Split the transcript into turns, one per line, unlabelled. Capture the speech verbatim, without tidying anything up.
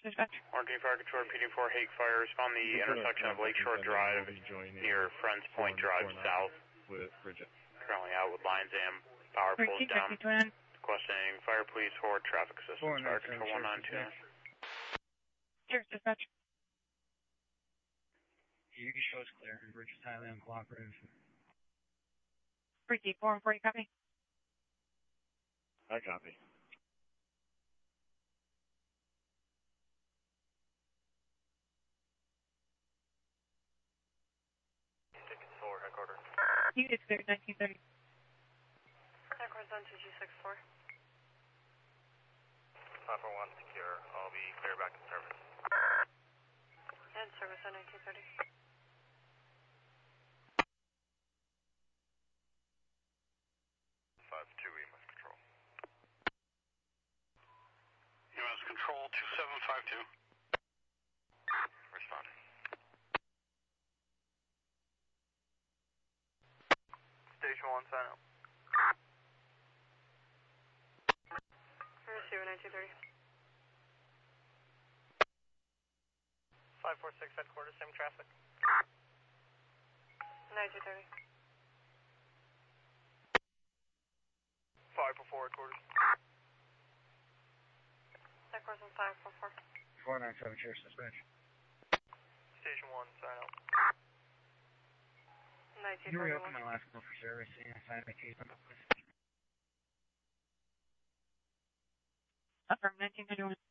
dispatch.
R T Fire Control, P D four, Hague Fire, respond the intersection of Lakeshore Drive near Friends Point Drive South.
With Bridget.
Currently out with Lions Am, power pulls down. Requesting fire, police, forward traffic assistance. Fire Control one nine two.
Sheriff dispatch.
You can show us clear. Bridge Thailand cooperative.
three four and four, you copy?
I copy.
Ticket four, headquarters.
Unit clear, nineteen thirty.
Headquarters on two G six four.
five four one secure. I'll be clear back in service.
And service on nineteen thirty.
five two E M S Control. E M S Control two seven five two. Responding. Station one, sign out.
Receiver nineteen thirty.
five four six headquarters, same traffic.
nineteen thirty.
five four four headquarters.
Headquarters on five four four.
four nine seven, Sheriff's dispatch.
Station one, sign out.
nineteen
Can you
thirty.
reopen my last call for service and assign my case number, please?
Affirm, nineteen thirty-one.